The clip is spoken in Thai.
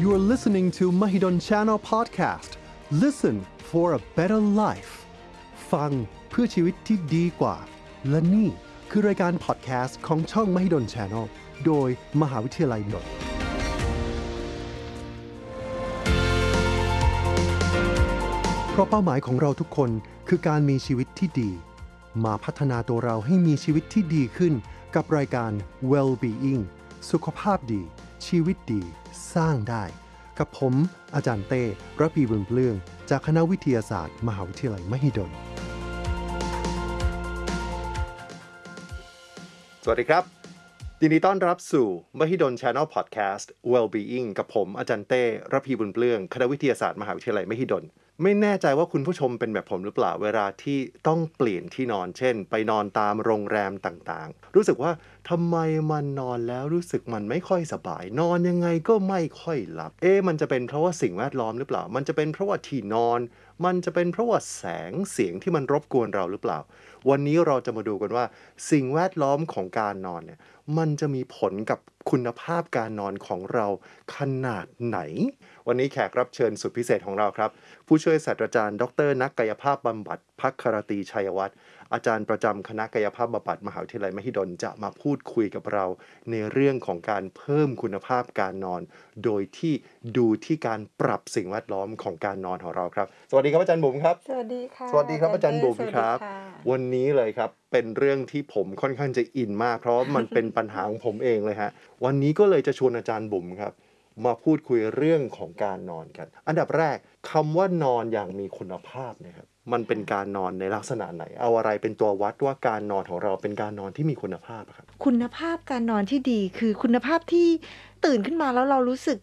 You're listening to Mahidol Channel Podcast. Listen for a better life. ฟังเพื่อชีวิตที่ดีกว่าและนี่คือรายการพอดแคสต์ของช่อง Mahidol Channel โดยมหาวิทยาลัยนนท์เพราะเป้าหมายของเราทุกคนคือการมีชีวิตที่ดีมาพัฒนาตัวเราให้มีชีวิตที่ดีขึ้นกับรายการ Well-being สุขภาพดีชีวิตดีสร้างได้กับผมอาจารย์เต้ระพีบุญเปลื้องจากคณะวิทยาศาสตร์มหาวิทยาลัยมหิดลสวัสดีครับยินดีต้อนรับสู่ Mahidol Channel Podcast Well-being กับผมอาจารย์เต้ระพีบุญเปลื้องคณะวิทยาศาสตร์มหาวิทยาลัยมหิดลไม่แน่ใจว่าคุณผู้ชมเป็นแบบผมหรือเปล่าเวลาที่ต้องเปลี่ยนที่นอนเช่นไปนอนตามโรงแรมต่างๆรู้สึกว่าทำไมมันนอนแล้วรู้สึกมันไม่ค่อยสบายนอนยังไงก็ไม่ค่อยหลับมันจะเป็นเพราะว่าสิ่งแวดล้อมหรือเปล่ามันจะเป็นเพราะว่าที่นอนมันจะเป็นเพราะว่าแสงเสียงที่มันรบกวนเราหรือเปล่าวันนี้เราจะมาดูกันว่าสิ่งแวดล้อมของการนอนเนี่ยมันจะมีผลกับคุณภาพการนอนของเราขนาดไหนวันนี้แขกรับเชิญสุดพิเศษของเราครับผู้ช่วยศาสตราจารย์ดร.นักกายภาพบำบัดภัครตีชัยวัฒน์อาจารย์ประจำคณะกายภาพบำบัดมหาวิทยาลัยมหิดลจะมาพูดคุยกับเราในเรื่องของการเพิ่มคุณภาพการนอนโดยที่ดูที่การปรับสิ่งแวดล้อมของการนอนของเราครับสวัสดีครับอาจารย์บุ๋มครับสวัสดีค่ะสวัสดีครับอาจารย์บุ๋มครับวันนี้เลยครับเป็นเรื่องที่ผมค่อนข้างจะอินมากเพราะมันเป็นปัญหาของผมเองเลยฮะวันนี้ก็เลยจะชวนอาจารย์บุ๋มครับมาพูดคุยเรื่องของการนอนกันอันดับแรกคำว่านอนอย่างมีคุณภาพนะครับมันเป็นการนอนในลักษณะไหนเอาอะไรเป็นตัววัดว่าการนอนของเราเป็นการนอนที่มีคุณภาพครับคุณภาพการนอนที่ดีคือคุณภาพที่ตื่นขึ้นมาแล้วเรารู้สึก